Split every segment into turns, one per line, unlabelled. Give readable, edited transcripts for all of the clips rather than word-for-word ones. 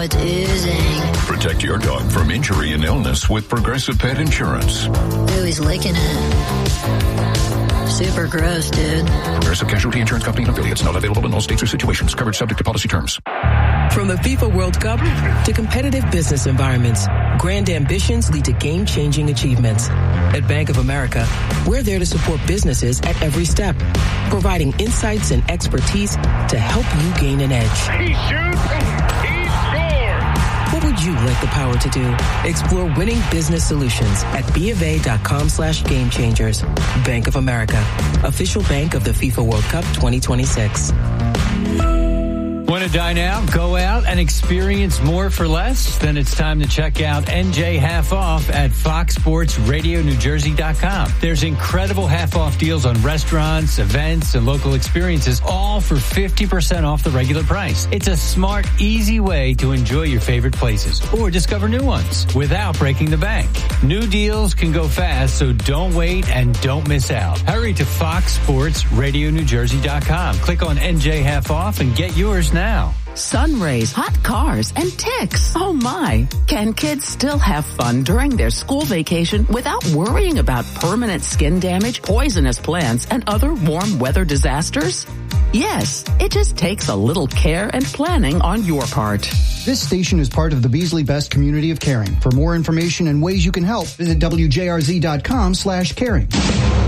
blood's oozing.
Protect your dog from injury and illness with Progressive Pet Insurance.
Ooh, he's licking it. Super gross, dude.
Progressive Casualty Insurance Company and affiliates. Not available in all states or situations. Coverage subject to policy terms.
From the FIFA World Cup to competitive business environments, grand ambitions lead to game-changing achievements. At Bank of America, we're there to support businesses at every step, providing insights and expertise to help you gain an edge.
He shoots, he scores!
What would you like the power to do? Explore winning business solutions at BofA.com/gamechangers. Bank of America, official bank of the FIFA World Cup 2026.
Want to dine out, go out, and experience more for less? Then it's time to check out NJ Half Off at FoxSportsRadioNewJersey.com. There's incredible half-off deals on restaurants, events, and local experiences, all for 50% off the regular price. It's a smart, easy way to enjoy your favorite places or discover new ones without breaking the bank. New deals can go fast, so don't wait and don't miss out. Hurry to FoxSportsRadioNewJersey.com. Click on NJ Half Off and get yours now.
Sun rays, hot cars, and ticks. Oh my. Can kids still have fun during their school vacation without worrying about permanent skin damage, poisonous plants, and other warm weather disasters? Yes, it just takes a little care and planning on your part.
This station is part of the Beasley Best community of caring. For more information and ways you can help, visit WJRZ.com/caring.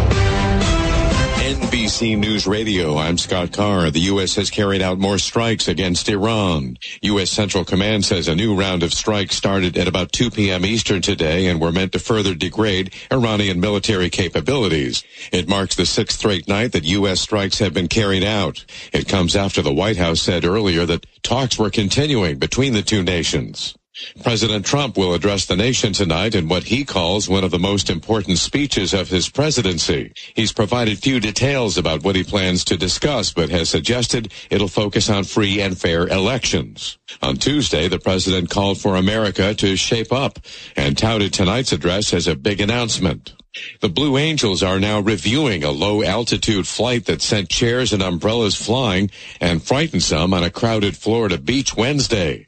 NBC News Radio, I'm Scott Carr. The U.S. has carried out more strikes against Iran. U.S. Central Command says a new round of strikes started at about 2 p.m. Eastern today and were meant to further degrade Iranian military capabilities. It marks the sixth straight night that U.S. strikes have been carried out. It comes after the White House said earlier that talks were continuing between the two nations. President Trump will address the nation tonight in what he calls one of the most important speeches of his presidency. He's provided few details about what he plans to discuss, but has suggested it'll focus on free and fair elections. On Tuesday, the president called for America to shape up and touted tonight's address as a big announcement. The Blue Angels are now reviewing a low-altitude flight that sent chairs and umbrellas flying and frightened some on a crowded Florida beach Wednesday.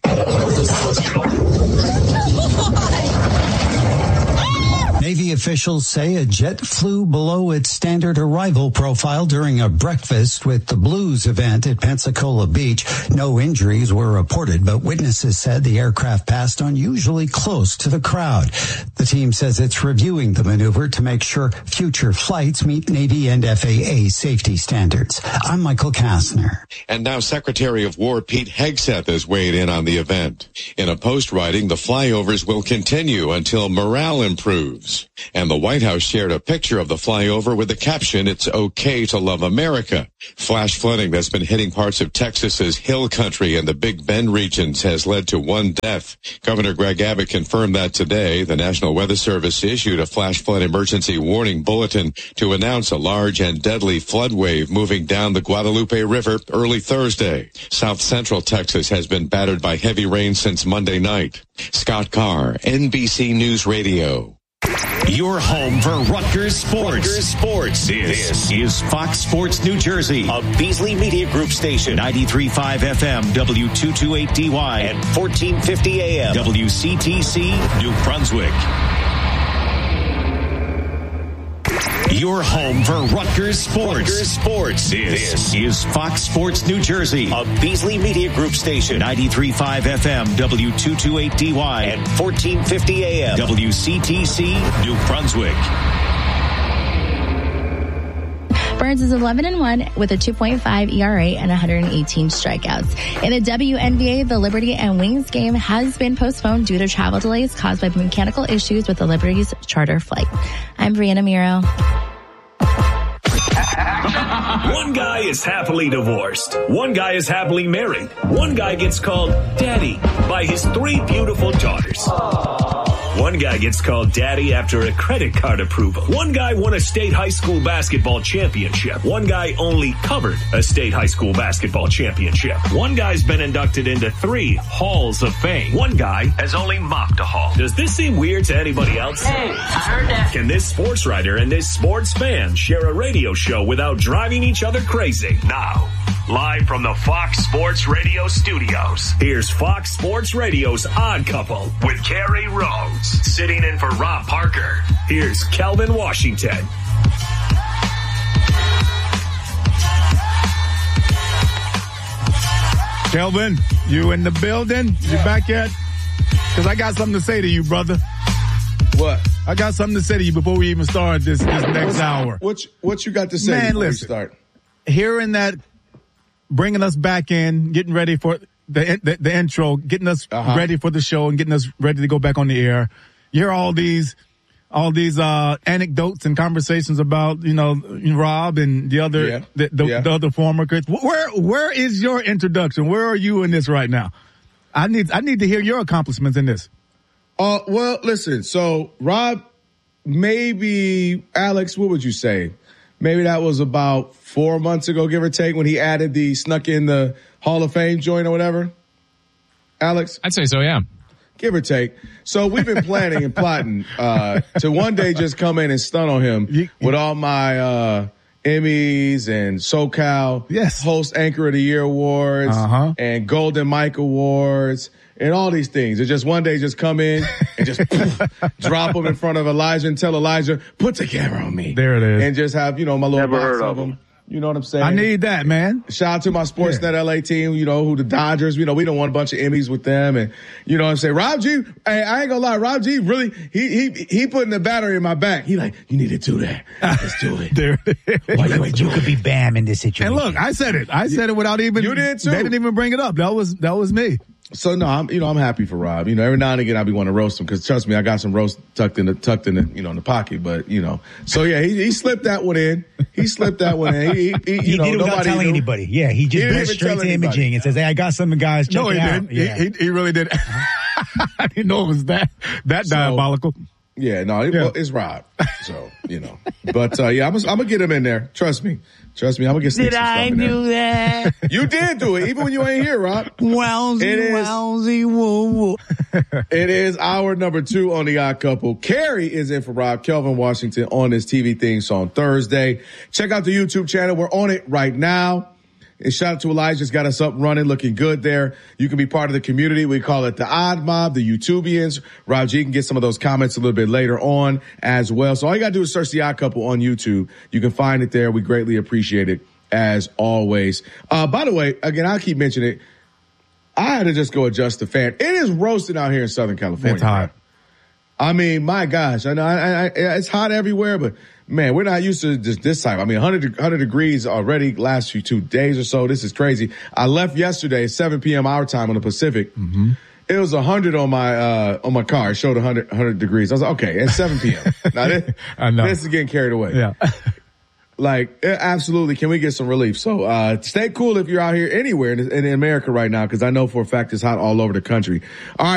Navy officials say a jet flew below its standard arrival profile during a breakfast with the Blues event at Pensacola Beach. No injuries were reported, but witnesses said the aircraft passed unusually close to the crowd. The team says it's reviewing the maneuver to make sure future flights meet Navy and FAA safety standards. I'm Michael Kastner.
And now Secretary of War Pete Hegseth has weighed in on the event. In a post writing, the flyovers will continue until morale improves. And the White House shared a picture of the flyover with the caption, "It's okay to love America." Flash flooding that's been hitting parts of Texas's Hill Country and the Big Bend regions has led to one death. Governor Greg Abbott confirmed that today. The National Weather Service issued a flash flood emergency warning bulletin to announce a large and deadly flood wave moving down the Guadalupe River early Thursday. South Central Texas has been battered by heavy rain since Monday night. Scott Carr, NBC News Radio.
Your home for Rutgers Sports. This is Fox Sports New Jersey, a Beasley Media Group station, 93.5 FM, W228DY, and 1450 AM, WCTC, New Brunswick. Your home for Rutgers Sports. This is Fox Sports New Jersey, a Beasley Media Group station, 93.5 FM, W228DY, and 1450 AM, WCTC, New Brunswick.
Burns is 11-1 with a 2.5 ERA and 118 strikeouts. In the WNBA, the Liberty and Wings game has been postponed due to travel delays caused by mechanical issues with the Liberty's charter flight. I'm Brianna Miro.
One guy is happily divorced. One guy is happily married. One guy gets called daddy by his 3 beautiful daughters. One guy gets called daddy after a credit card approval. One guy won a state high school basketball championship. One guy only covered a state high school basketball championship. One guy's been inducted into 3 halls of fame. One guy has only mopped a hall. Does this seem weird to anybody else?
Hey, I heard that.
Can this sports writer and this sports fan share a radio show without driving each other crazy? Now, Live from the Fox Sports Radio studios, here's Fox Sports Radio's Odd Couple with Kerry Rhodes. Sitting in for Rob Parker, here's Kelvin Washington.
Kelvin, you in the building? You back yet? Because I got something to say to you, brother.
What?
I got something to say to you before we even start this next hour.
What you got to say before we start?
Hearing that, bringing us back in, getting ready for the intro, getting us ready for the show and getting us ready to go back on the air. You hear all these anecdotes and conversations about, Rob and the other, the other former Chris. Where is your introduction? Where are you in this right now? I need to hear your accomplishments in this.
Well, listen, so Rob, maybe Alex, what would you say? Maybe that was about 4 months ago, give or take, when he snuck in the Hall of Fame joint or whatever. Alex?
I'd say so, yeah.
Give or take. So we've been planning and plotting to one day just come in and stun on him with all my Emmys and SoCal Host Anchor of the Year awards and Golden Mike Awards and all these things. It's just one day just come in and just drop them in front of Elijah and tell Elijah, put the camera on me.
There it is.
And just have, my little box of them. You know what I'm saying?
I need that, man.
Shout out to my Sportsnet LA team, who the Dodgers, we don't want a bunch of Emmys with them. And, you know what I'm saying? Rob G, hey, I ain't gonna lie, Rob G really, he putting the battery in my back. He like, you need to do that. Let's do it.
There it is.
You could be Bam in this situation.
And look, I said it without even,
you did too.
They didn't even bring it up. That was me.
So no, I'm happy for Rob. Every now and again I be wanting to roast him because trust me, I got some roast tucked in the in the pocket. But so yeah, he slipped that one in. He slipped that one in. He
did it without telling anybody. Yeah, he just went straight to imaging and says, "Hey, I got something, guys. Check it out."
Didn't. Yeah. He really did. I didn't know it was that diabolical.
Yeah, no, it's Rob. So but I'm gonna get him in there. Trust me, I'm gonna get.
Did I do that?
You did do it, even when you ain't here, Rob.
Wowsy, woo.
It is hour number 2 on the Odd Couple. Carrie is in for Rob. Kelvin Washington on this TV thing on Thursday. Check out the YouTube channel. We're on it right now. And shout out to Elijah's got us up running, looking good there. You can be part of the community. We call it the Odd Mob, the YouTubians. Rob G can get some of those comments a little bit later on as well. So all you got to do is search the Odd Couple on YouTube. You can find it there. We greatly appreciate it as always. By the way, again, I'll keep mentioning it. I had to just go adjust the fan. It is roasting out here in Southern California.
It's hot.
I mean, my gosh, I know it's hot everywhere, but man, we're not used to just this type. I mean, 100 degrees already last 2 days or so. This is crazy. I left yesterday, 7 p.m. our time on the Pacific. Mm-hmm. It was 100 on my car. It showed 100 degrees. I was like, okay, it's 7 p.m. Now this is getting carried away.
Yeah.
Like, absolutely, can we get some relief? So, stay cool if you're out here anywhere in America right now, because I know for a fact it's hot all over the country. All right.